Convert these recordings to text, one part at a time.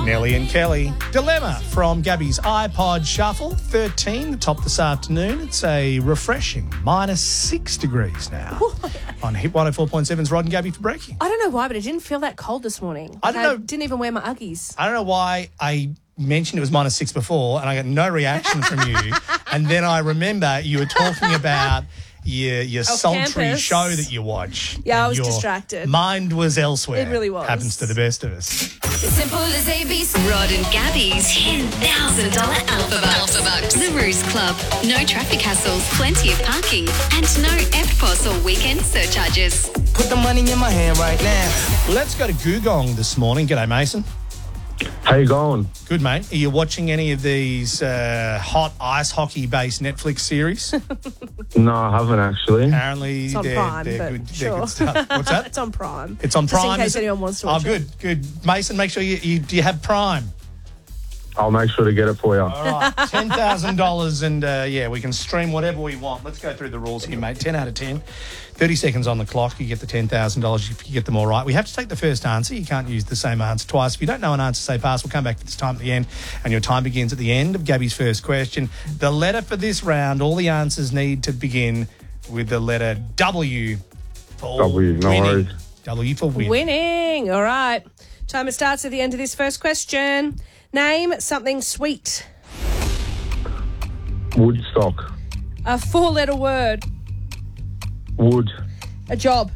Nelly and Kelly. Dilemma from Gabby's iPod Shuffle. 13, the top this afternoon. It's a refreshing -6 degrees now. On Hit 104.7's Rod and Gabby for breaking. I don't know why, but it didn't feel that cold this morning. I don't know. I didn't even wear my Uggies. I don't know why I mentioned it was -6 before and I got no reaction from you. And then I remember you were talking about your sultry campus. show that you watch. Yeah, I and was your distracted. Mind was elsewhere. It really was. Happens to the best of us. Simple as ABC. Rod and Gabby's $10,000 Alpha Bucks. The Ruse Club. No traffic hassles, plenty of parking, and no EFTPOS or weekend surcharges. Put the money in my hand right now. Let's go to Googong this morning. G'day, Mason. How you going? Good, mate. Are you watching any of these hot ice hockey-based Netflix series? No, I haven't actually. Apparently, It's on they're Prime, good. but They're sure. good stuff. What's that? It's on Prime. It's on Prime. Just in case is it? anyone wants to watch it. Good. Mason, make sure you have Prime. I'll make sure to get it for you. All right, $10,000 and, we can stream whatever we want. Let's go through the rules here, mate. 10 out of 10. 30 seconds on the clock. You get the $10,000 if you get them all right. We have to take the first answer. You can't use the same answer twice. If you don't know an answer, say pass. We'll come back to this time at the end, and your time begins at the end of Gabby's first question. The letter for this round, all the answers need to begin with the letter W for W, no winning. worries. W for win. Winning. All right. Timer starts at the end of this first question. Name something sweet. Woodstock. A 4-letter word. Wood. A job.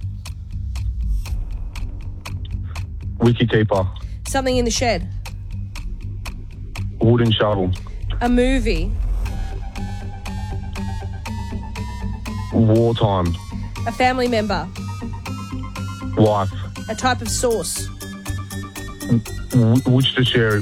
Wicketkeeper. Something in the shed. Wooden shovel. A movie. Wartime. A family member. Wife. A type of sauce. Worcestershire.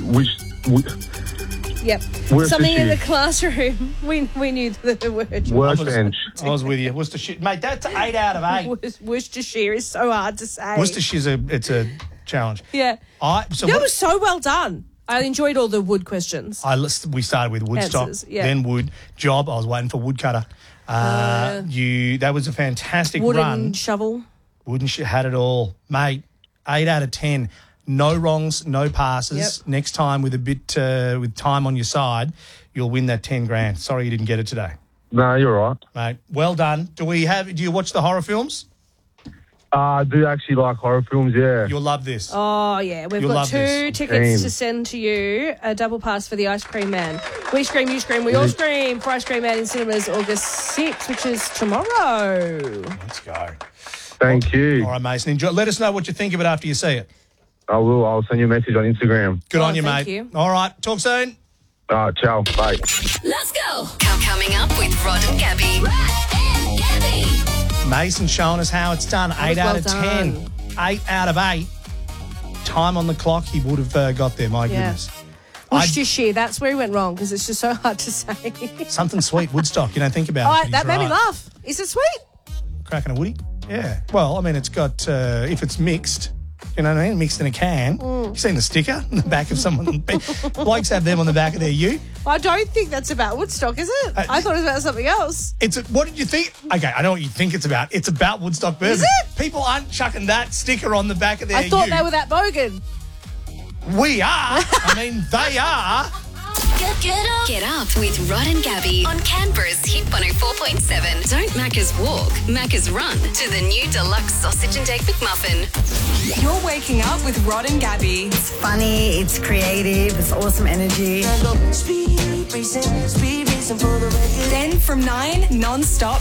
Yep. Worcestershire. Something in the classroom. We knew the word. Workbench. I was with you. Worcestershire. Mate, that's 8 out of 8. Worcestershire is so hard to say. Worcestershire's it's a challenge. Yeah. So That what- was so well done. I enjoyed all the wood questions. we started with Woodstock, Answers, yeah. then Wood. Job, I was waiting for Woodcutter. That was a fantastic Wooden run. shovel. Wooden had it all. Mate, 8 out of 10. No wrongs, no passes. Yep. Next time with a bit with time on your side, you'll win that 10 grand. Sorry you didn't get it today. No, you're right. Mate, well done. Do you watch the horror films? I do actually like horror films, yeah. You'll love this. Oh, yeah. We've You'll got love 2 this. tickets Damn. to send to you. A double pass for the Ice Cream Man. We scream, you scream, we all scream for Ice Cream Man in cinemas August 6th, which is tomorrow. Let's go. Thank you. All right, Mason. Enjoy. Let us know what you think of it after you see it. I will. I'll send you a message on Instagram. Good on you, thank mate. you. All right. Talk soon. Ciao. Bye. Let's go. Coming up with Rod and Gabby. Rod and Gabby. Mason showing us how it's done. 8 was out well of done. 10. 8 out of 8. Time on the clock, he would have got there. My Yeah. goodness. Worcestershire, that's where he went wrong because it's just so hard to say. Something sweet, Woodstock. You don't think about it. Oh, but that he's made me right. laugh. Is it sweet? Cracking a woody. Yeah. Well, I mean, it's got, if it's mixed, you know what I mean? Mixed in a can. You seen the sticker on the back of someone? Blokes have them on the back of their ute. I don't think that's about Woodstock, is it? I thought it was about something else. What did you think? Okay, I know what you think it's about. It's about Woodstock bourbon. Is it? People aren't chucking that sticker on the back of their I thought ute. they were that bogan. We are. I mean, they are. Get up with Rod and Gabby on Canberra's Hit 104.7. Don't Macca's walk, Macca's run to the new deluxe sausage and egg McMuffin. You're waking up with Rod and Gabby. It's funny, it's creative, it's awesome energy. Then from 9, non-stop